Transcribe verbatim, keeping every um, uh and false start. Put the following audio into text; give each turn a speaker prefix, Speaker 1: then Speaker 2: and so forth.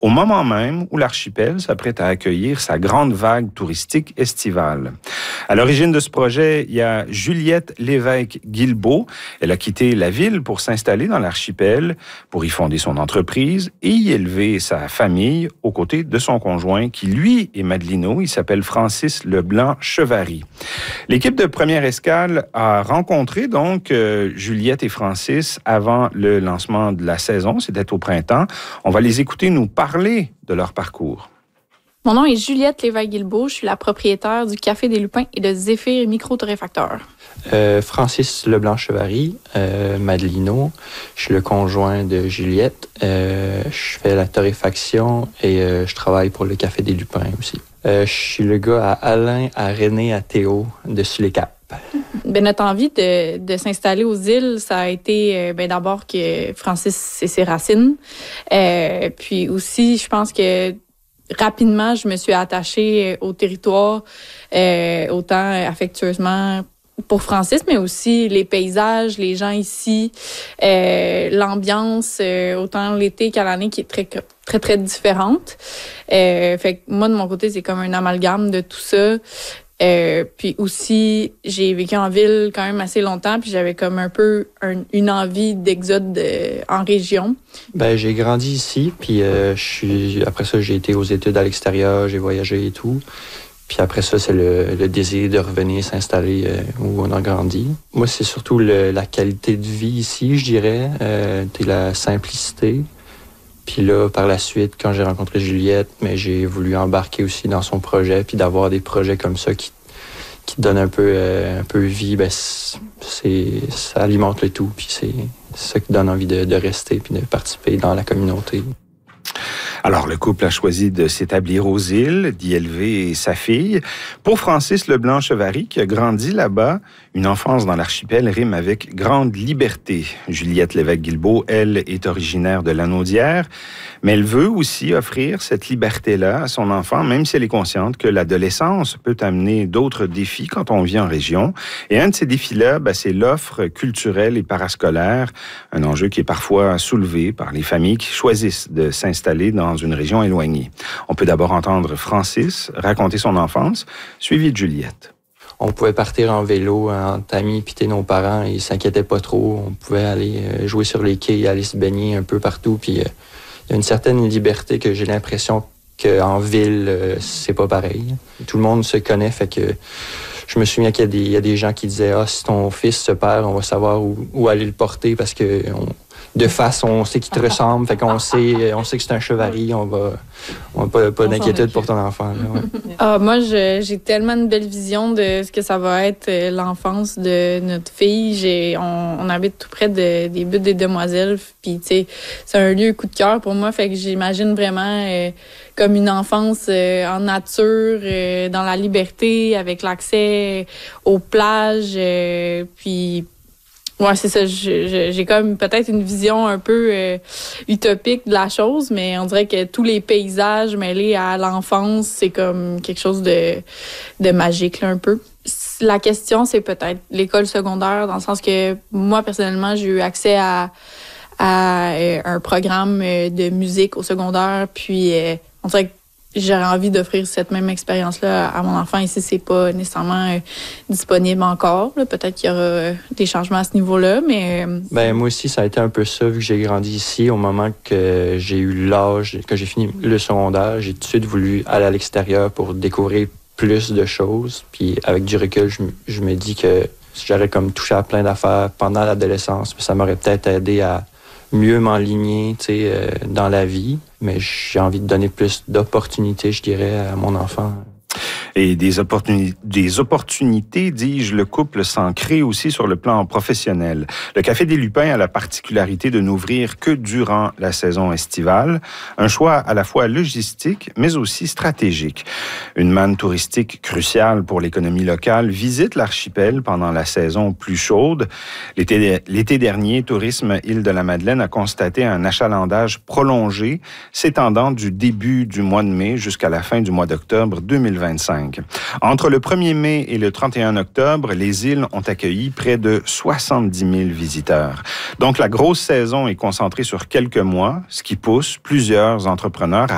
Speaker 1: au moment même où l'archipel s'apprête à accueillir sa grande vague touristique estivale. À l'origine de ce projet, il y a Juliette Lévesque-Guilbeault. Elle a quitté la ville pour s'installer dans l'archipel, pour y fonder son entreprise et y élever sa famille aux côtés de son conjoint qui, lui, est Madelino. Il s'appelle Francis Leblanc-Chevary. L'équipe de Première Escale a rencontré donc euh, Juliette et Francis avant le lancement de la saison. C'était au printemps. On va les écouter nous parler parler de leur parcours.
Speaker 2: Mon nom est Juliette Lévesque-Guilbeault. Je suis la propriétaire du Café des Lupins et de Zéphyr Micro-Torréfacteur.
Speaker 3: Euh, Francis Leblanc-Chevary, euh, Madelino. Je suis le conjoint de Juliette. Euh, je fais la torréfaction et euh, je travaille pour le Café des Lupins aussi. Euh, je suis le gars à Alain, à René, à Théo, dessus les Caps.
Speaker 2: Ben, notre envie de, de s'installer aux îles, ça a été ben, d'abord que Francis, c'est ses racines. Euh, puis aussi, je pense que rapidement, je me suis attachée au territoire, euh, autant affectueusement pour Francis, mais aussi les paysages, les gens ici, euh, l'ambiance, euh, autant l'été qu'à l'année, qui est très, très, très différente. Euh, fait que moi, de mon côté, c'est comme un amalgame de tout ça. Euh, puis aussi, j'ai vécu en ville quand même assez longtemps, puis j'avais comme un peu un, une envie d'exode de, en région.
Speaker 3: Ben j'ai grandi ici, puis euh, je suis après ça j'ai été aux études à l'extérieur, j'ai voyagé et tout. Puis après ça, c'est le, le désir de revenir s'installer euh, où on a grandi. Moi, c'est surtout le, la qualité de vie ici, je dirais, euh, la simplicité. Puis là, par la suite, quand j'ai rencontré Juliette, mais j'ai voulu embarquer aussi dans son projet, puis d'avoir des projets comme ça qui, qui te donnent un peu, euh, un peu vie, ben c'est, ça alimente le tout, puis c'est, c'est ça qui donne envie de, de rester, puis de participer dans la communauté.
Speaker 1: Alors, le couple a choisi de s'établir aux îles, d'y élever sa fille. Pour Francis Leblanc-Chevary, qui a grandi là-bas, une enfance dans l'archipel rime avec grande liberté. Juliette Lévesque-Guilbeault, elle, est originaire de Lanaudière, mais elle veut aussi offrir cette liberté-là à son enfant, même si elle est consciente que l'adolescence peut amener d'autres défis quand on vit en région. Et un de ces défis-là, ben, c'est l'offre culturelle et parascolaire, un enjeu qui est parfois soulevé par les familles qui choisissent de s'installer dans une région éloignée. On peut d'abord entendre Francis raconter son enfance, suivi de Juliette.
Speaker 3: On pouvait partir en vélo, en amis, puis nos parents, ils s'inquiétaient pas trop. On pouvait aller jouer sur les quais, aller se baigner un peu partout. Puis il y a une certaine liberté que j'ai l'impression qu'en ville, c'est pas pareil. Tout le monde se connaît, fait que je me souviens qu'il y a des, il y a des gens qui disaient « Ah, si ton fils se perd, on va savoir où, où aller le porter parce que on, de face, on sait qu'il te ressemble, fait qu'on sait, on sait que c'est un Chevary, on va, on n'a pas, pas d'inquiétude pour ton enfant. Là, ouais.
Speaker 2: Ah, moi, je, j'ai tellement une belle vision de ce que ça va être l'enfance de notre fille. J'ai, on, on habite tout près de, des Buttes des Demoiselles, puis tu sais, c'est un lieu coup de cœur pour moi, fait que j'imagine vraiment euh, comme une enfance euh, en nature, euh, dans la liberté, avec l'accès aux plages, euh, puis ouais, c'est ça. Je, je, j'ai comme peut-être une vision un peu euh, utopique de la chose, mais on dirait que tous les paysages mêlés à l'enfance, c'est comme quelque chose de, de magique, là, un peu. La question, c'est peut-être l'école secondaire, dans le sens que moi, personnellement, j'ai eu accès à, à euh, un programme de musique au secondaire, puis euh, on dirait que j'aurais envie d'offrir cette même expérience-là à mon enfant. Ici, c'est pas nécessairement euh, disponible encore. Là. Peut-être qu'il y aura euh, des changements à ce niveau-là, mais... Euh...
Speaker 3: Ben moi aussi, ça a été un peu ça, vu que j'ai grandi ici. Au moment que j'ai eu l'âge, que j'ai fini le secondaire, j'ai tout de suite voulu aller à l'extérieur pour découvrir plus de choses. Puis avec du recul, je, je me dis que j'aurais comme touché à plein d'affaires pendant l'adolescence. Ça m'aurait peut-être aidé à mieux m'enligner, tu sais, euh, dans la vie. Mais j'ai envie de donner plus d'opportunités, je dirais, à mon enfant.
Speaker 1: Et des opportunités, des opportunités, dis-je, le couple s'en crée aussi sur le plan professionnel. Le Café des Lupins a la particularité de n'ouvrir que durant la saison estivale. Un choix à la fois logistique, mais aussi stratégique. Une manne touristique cruciale pour l'économie locale visite l'archipel pendant la saison plus chaude. L'été, l'été dernier, Tourisme Île-de-la-Madeleine a constaté un achalandage prolongé s'étendant du début du mois de mai jusqu'à la fin du mois d'octobre deux mille vingt-cinq. Entre le premier mai et le trente et un octobre, les îles ont accueilli près de soixante-dix mille visiteurs. Donc, la grosse saison est concentrée sur quelques mois, ce qui pousse plusieurs entrepreneurs à